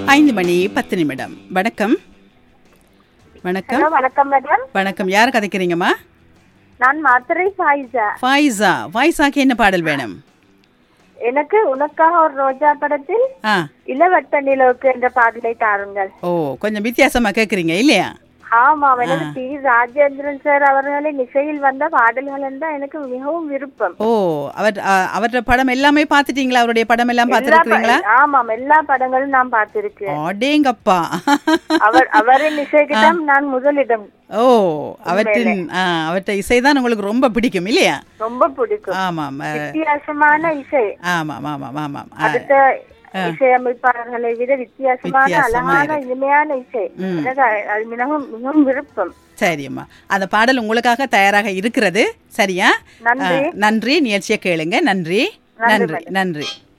5:10. வணக்கம். வணக்கம். வணக்கம் மேடம். வணக்கம். யார் கதைக்கிறீங்கம்மா? நான் மாத்திரை ஃபாயிசா. ஃபாயிசாக்கு என்ன பாடல் வேணும்? எனக்கு உனக்காக ஒரு ரோஜா படத்தில் இளவட்ட நிலவுக்கு என்ற பாடலை தாருங்கள். ஓ, கொஞ்சம் வித்தியாசமா கேக்குறீங்க இல்லையா? ஆமா, எனக்கு டி ராஜேந்திரன் சார் அவர்களின் இசையில் வந்த பாடல்கள் தான் எனக்கு மிகவும் விருப்பம். ஓ, அவருடைய படம் எல்லாமே பாத்துட்டீங்களா? அவருடைய படம் எல்லாம் பாத்துருக்கீங்களா? ஆமாம், எல்லா படங்களும் நான் பார்த்திருக்கேன். அடேங்கப்பா. அவரின் இசைக்கு தான் நான் முதலிடம். ஓ, அவற்றை இசைதான் உங்களுக்கு ரொம்ப பிடிக்கும் இல்லையா? ரொம்ப பிடிக்கும். ஆமாம், வித்தியாசமான இசை. ஆமாம் ஆமாம் ஆமாம். அடுத்த இசையமைப்பாளர்களை விட வித்தியாசமான அழகான இனிமையான இசை அது மிகவும் மிகவும் விருப்பம். சரியம்மா, அந்த பாடல் உங்களுக்காக தயாராக இருக்கிறது. சரியா? நன்றி. நிகழ்ச்சியை கேளுங்க. நன்றி நன்றி நன்றி.